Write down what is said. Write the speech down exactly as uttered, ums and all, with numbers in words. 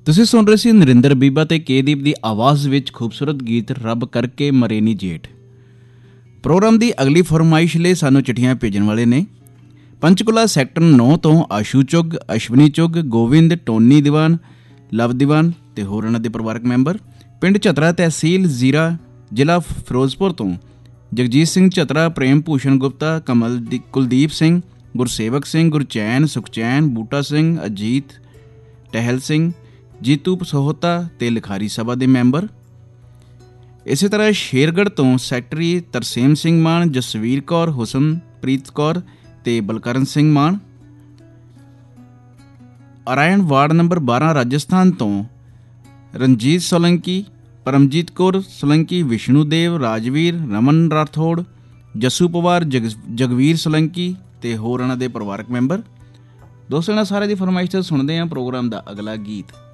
ਤੁਸੀਂ ਸੁਣ ਰਹੇ ਸੀ ਨਰਿੰਦਰ ਬੀਬਾ ਤੇ ਕੇਦੀਪ ਦੀ ਆਵਾਜ਼ ਵਿੱਚ ਖੂਬਸੂਰਤ ਗੀਤ ਰੱਬ ਕਰਕੇ ਮਰੇਨੀ ਜੇਠ। ਪ੍ਰੋਗਰਾਮ ਦੀ ਅਗਲੀ ਫਰਮਾਇਸ਼ ਲਈ ਸਾਨੂੰ ਚਿੱਠੀਆਂ ਭੇਜਣ ਵਾਲੇ ਨੇ ਪੰਚਕੂਲਾ ਸੈਕਟਰ ਨੌ ਤੋਂ ਆਸ਼ੂ ਚੁੱਗ, ਅਸ਼ਵਨੀ ਚੁੱਗ, ਗੋਵਿੰਦ, ਟੋਨੀ ਦੀਵਾਨ, ਲਵ ਦੀਵਾਨ ਤੇ ਹੋਰ ਉਹਨਾਂ ਦੇ ਪਰਿਵਾਰਕ ਮੈਂਬਰ। ਪਿੰਡ ਝਤਰਾ, ਤਹਿਸੀਲ ਜ਼ੀਰਾ, ਜ਼ਿਲ੍ਹਾ ਫਿਰੋਜ਼ਪੁਰ ਤੋਂ ਜਗਜੀਤ ਸਿੰਘ ਝਤਰਾ, ਪ੍ਰੇਮ ਭੂਸ਼ਣ ਗੁਪਤਾ, ਕਮਲ ਕੁਲਦੀਪ ਸਿੰਘ, ਗੁਰਸੇਵਕ ਸਿੰਘ, ਗੁਰਚੈਨ, ਸੁਖਚੈਨ, ਬੂਟਾ ਸਿੰਘ, ਅਜੀਤ, ਟਹਿਲ ਸਿੰਘ, ਜੀਤੂ ਸਹੋਤਾ ਤੇ ਲਿਖਾਰੀ ਸਭਾ ਦੇ ਮੈਂਬਰ। ਇਸੇ ਤਰ੍ਹਾਂ ਸ਼ੇਰਗੜ੍ਹ ਤੋਂ ਸੈਕਟਰੀ ਤਰਸੇਮ ਸਿੰਘ ਮਾਨ, ਜਸਵੀਰ ਕੌਰ, ਹੁਸਨਪ੍ਰੀਤ ਕੌਰ ਤੇ ਬਲਕਰਨ ਸਿੰਘ ਮਾਨ। ਅਰਾਇਣ ਵਾਰਡ ਨੰਬਰ ਬਾਰਾਂ ਰਾਜਸਥਾਨ ਤੋਂ ਰਣਜੀਤ ਸੋਲੰਕੀ, ਪਰਮਜੀਤ ਕੌਰ ਸੋਲੰਕੀ, ਵਿਸ਼ਨੂਦੇਵ, ਰਾਜਵੀਰ, ਰਮਨ ਰਾਠੌੜ, ਜੱਸੂ ਪਵਾਰ, ਜਗ ਜਗਵੀਰ ਸੋਲੰਕੀ ਤੇ ਹੋਰ ਉਹਨਾਂ ਦੇ ਪਰਿਵਾਰਕ ਮੈਂਬਰ। ਦੋਸਤੋ, ਇਹਨਾਂ ਸਾਰਿਆਂ ਦੀ ਫਰਮਾਇਸ਼ ਤੇ ਸੁਣਦੇ ਹਾਂ ਪ੍ਰੋਗਰਾਮ ਦਾ ਅਗਲਾ ਗੀਤ।